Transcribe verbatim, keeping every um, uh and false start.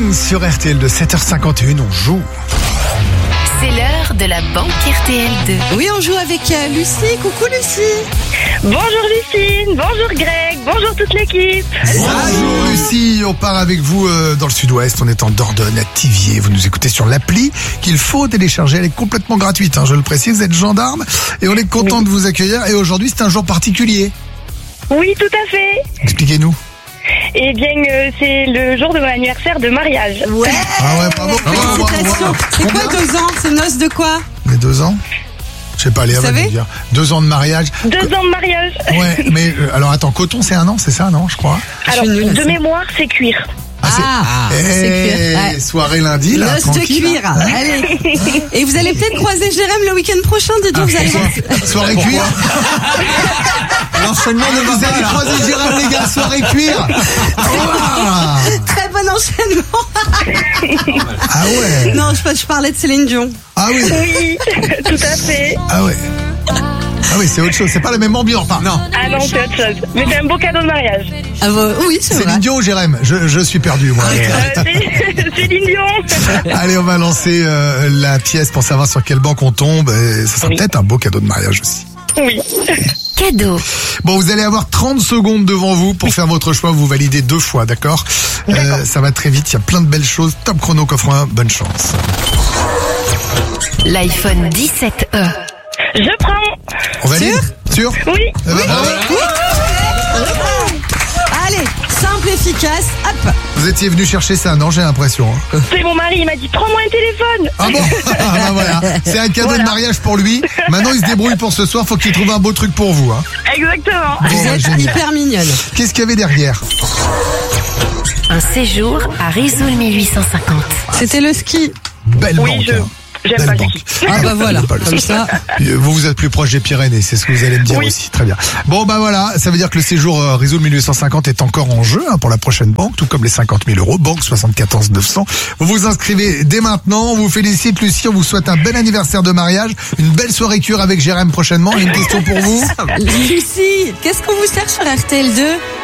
King sur R T L de sept heures cinquante et une, on joue. C'est l'heure de la banque R T L deux. Oui, on joue avec euh, Lucie. Coucou Lucie. Bonjour Lucine, bonjour Greg, bonjour toute l'équipe. Bonjour Lucie, on part avec vous euh, dans le sud-ouest, on est en Dordogne, à Thiviers. Vous nous écoutez sur l'appli qu'il faut télécharger, elle est complètement gratuite, hein, je le précise, vous êtes gendarme et on est content oui. de vous accueillir. Et aujourd'hui c'est un jour particulier. Oui, tout à fait. Expliquez-nous. Eh bien, euh, c'est le jour de mon anniversaire de mariage. Ouais. Ah ouais, bravo, bravo, bravo, Félicitations. bravo. C'est quoi Combien deux ans? C'est noces de quoi? Les deux ans. Je sais pas, Léa Vous va savez nous dire. Deux ans de mariage. Deux ans de mariage. Ouais, mais euh, alors attends, coton c'est un an, c'est ça, non, je crois. Alors, suis nulle à de ça. mémoire, c'est cuir. Ah, c'est... Ah, Eh, c'est cuir. Ouais. Soirée lundi, là, Noces de tranquille. cuir. Allez. Et vous allez peut-être croiser Jérém le week-end prochain, dis donc, vous allez voir. Soirée cuir. L'enchaînement ne Vous va allez pas. croiser Gérard, les gars, soirée cuir. Ouah. Très bon enchaînement. Ah ouais. Non, je, je parlais de Céline Dion. Ah oui. Oui, tout à fait. Ah ouais. Ah oui, c'est autre chose, c'est pas la même ambiance. Enfin, non. Ah non, c'est autre chose. Mais c'est un beau cadeau de mariage. Ah bah, oui, c'est C'est vrai. Dion ou Jérém je, je suis perdu, moi. Euh, c'est Céline Dion. Allez, on va lancer euh, la pièce pour savoir sur quelle banque on tombe. Et ça sera Oui. peut-être un beau cadeau de mariage aussi. Oui. Cadeau. Bon, vous allez avoir trente secondes devant vous pour faire votre choix. Vous validez deux fois, d'accord, euh, Ça va très vite, il y a plein de belles choses. Top chrono, coffre un, bonne chance. L'iPhone dix-sept E. Je prends. On valide Sûr Oui. Eh ben, bravo. Allez, simple, efficace, hop. Vous étiez venu chercher ça, non, j'ai l'impression. Hein. C'est mon mari, il m'a dit prends-moi un téléphone. Ah bon. Ah bah voilà, c'est un cadeau Voilà. de mariage pour lui. Maintenant, il se débrouille pour ce soir, faut qu'il trouve un beau truc pour vous. Hein. Exactement. Bon, Vous bah, êtes génial. hyper mignonne. Qu'est-ce qu'il y avait derrière? Un séjour à Risoul mille huit cent cinquante. C'était le ski. Belle Oui, banque. je- hein. j'aime Belle pas le banque. ski. Ah bah voilà, Pas le comme ski. ça. Puis, euh, Vous, vous êtes plus proche des Pyrénées, c'est ce que vous allez me dire Oui. aussi. Très bien. Bon, bah voilà, ça veut dire que le séjour euh, Risoul mille huit cent cinquante est encore en jeu hein, pour la prochaine banque, tout comme les cinquante mille euros, banque soixante-quatorze neuf cents. Vous vous inscrivez dès maintenant. On vous félicite, Lucie. On vous souhaite un bel anniversaire de mariage, une belle soirée cure avec Jérém prochainement. Et une question pour vous. Lucie, qu'est-ce qu'on vous sert sur R T L deux?